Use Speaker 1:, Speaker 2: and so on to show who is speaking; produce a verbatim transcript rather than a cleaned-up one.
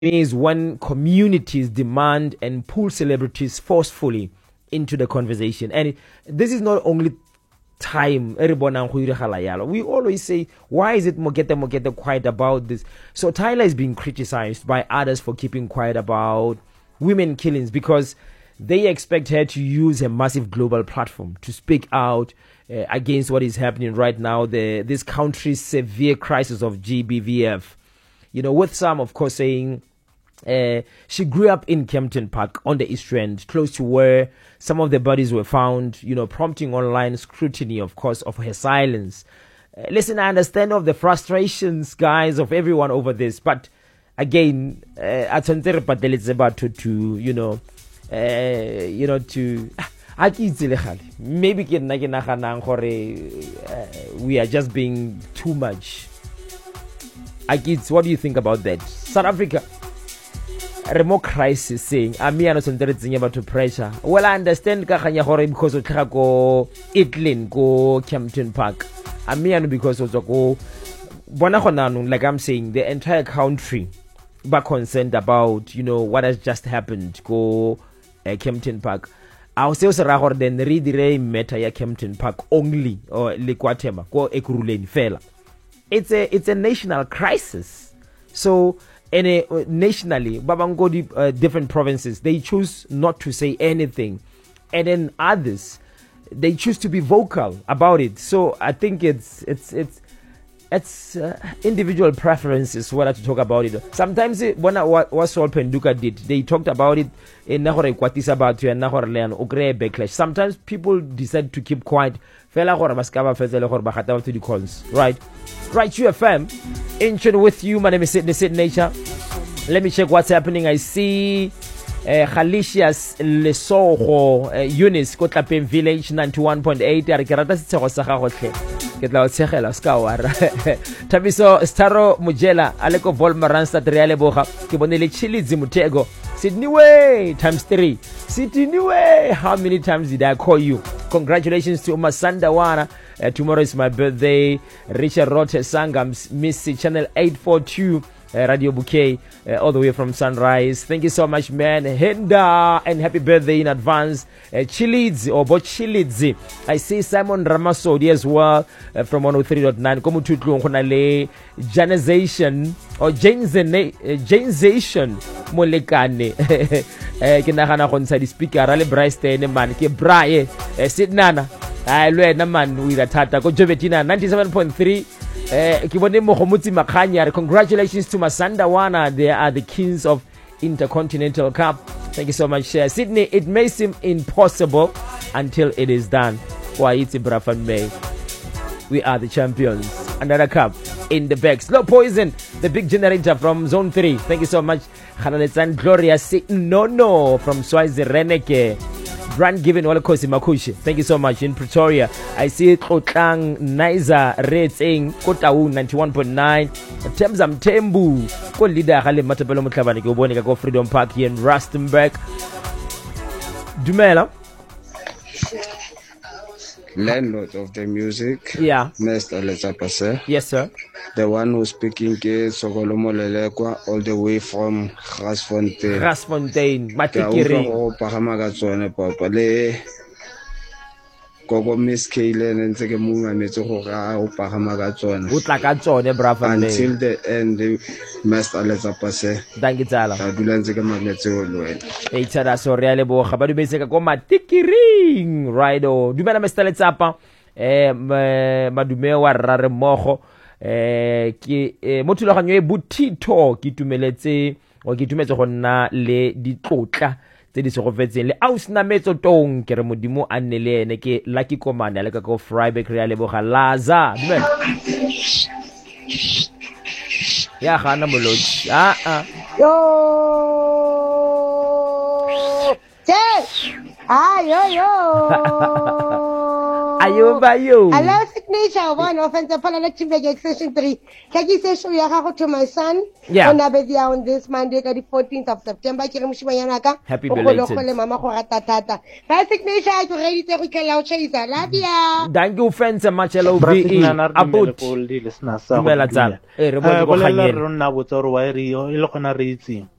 Speaker 1: is when communities demand and pull celebrities forcefully into the conversation. And this is not only time. We always say, why is it Mogete Mogete quiet about this? So Tyla is being criticized by others for keeping quiet about women killings because they expect her to use a massive global platform to speak out uh, against what is happening right now, the this country's severe crisis of G B V F. You know, with some, of course, saying uh, she grew up in Kempton Park on the East End, close to where some of the bodies were found, you know, prompting online scrutiny, of course, of her silence. Uh, listen, I understand of the frustrations, guys, of everyone over this, but again, uh, about to, to, you know, uh, you know, to... Maybe we are just being too much. What do you think about that? South Africa, a more crisis saying, I'm not about to pressure. Well, I understand because of go Itlin, go Kempton Park. I'm because of go like I'm saying, the entire country but concerned about, you know, what has just happened. Go uh, Kempton Park. I'll say also then read the meta ya Kempton Park only or Likwatema go Ekuruleni fella. It's a it's a national crisis. So in a, uh, nationally, Babangodi uh, different provinces, they choose not to say anything, and then others they choose to be vocal about it. So I think it's it's it's it's uh, individual preferences whether to talk about it. Sometimes it, when I, what, what Saul Penduka did, they talked about it in Nahore Kwatisa Batu and Nahore Leon Ogre backlash. Sometimes people decide to keep quiet. Fela Hora Maskava Fezela Hor Bahata to the calls. Right? Right, U F M. In tune with you. My name is Sidney Sid Nature. Let me check what's happening. I see uh, Khalicia's Lesotho, uh, Eunice, Kotlapem Village, ninety-one point eight. Arikarata Sitero Sahahotle. Ketla Tsegela Skawar. Tabiso Staro Mujela, Aleko Volmaransta Triale Boha, Kibonele Chili Zimutego. Sydney way times three. Sydney way. How many times did I call you? Congratulations to Masanda Wana. Uh, tomorrow is my birthday. Richard Rote Sangam, Missy Channel eight forty-two. Uh, Radio Bouquet, uh, all the way from Sunrise. Thank you so much, man. Henda, and happy birthday in advance. Uh, Chilids or Bochilids. I see Simon Ramasodi as well uh, from one oh three point nine. Komututlu Nkonale, Janization or Janization Molekane. Kinahana Konsadi speaker, Rale Bryce man, Ke Braye, Sidnana. I learned a man with a tata. Go Jovetina, ninety-seven point three. Congratulations to Masanda Wana. They are the kings of Intercontinental Cup. Thank you so much, uh, Sydney. It may seem impossible until it is done. Waiti Brafan May. We are the champions. Another cup in the bag. Slow Poison, the big generator from Zone three. Thank you so much. Khanalesan Gloria No No from Swazi Reneke. Brand given all Kosi Makushi. Thank you so much. In Pretoria, I see Kotlang Niza rating Kotau ninety-one point nine. Temzam Tembu. Ko leader Halim Matabelo Mutabani go Bonica go Freedom Park here in Rustenburg. Dumela.
Speaker 2: Landlord of the music.
Speaker 1: Yeah.
Speaker 2: Mister Letsapase.
Speaker 1: Yes, sir.
Speaker 2: The one who's speaking is Sogolomo Lelekwa, all the way from Grasfontein.
Speaker 1: Grasfontein, Matikiri.
Speaker 2: O Pahamagatsone Papa Le Gogo Miss Kaylen and Segamunga Metsohora, O Pahamagatsone.
Speaker 1: Utlakatsone, bravo.
Speaker 2: Until the end, Master Letsapase.
Speaker 1: Thank you, Tala.
Speaker 2: Adulanzegamametso.
Speaker 1: Eitada Soriale Bo, Habadu Beseka Matikiring. Rido. Dumana Mister Letsapa. Eh, Madumewa Rare Moho. Eh, ki eh, mo thulaganyo e butito ki tumeletse o ki tumetse go nna le ditlotla tse di se go fetseng le ausna metso tong ke re modimo a nne le ene ke Lucky Komane le ka go Fryback re a leboga Laza dumela ya gana molodi ah ah
Speaker 3: yo che ah yo yo
Speaker 1: ayo ba yo
Speaker 3: hello Sydney signature one offense for the Chibek extension three. Kaki say show ya gago to my son.
Speaker 1: Yeah.
Speaker 3: On Abedia on this Monday, the fourteenth of September. Kiri mushimayanaka.
Speaker 1: Happy belated.
Speaker 3: Okolo mama ko ratata. My signature I ready to kela chisa. Love ya.
Speaker 1: Thank you friends much L O V E. Abut. Dumela tsala. Eh re bo go ganyela.
Speaker 4: Rona botsoro wa ri yo ile gona re itse.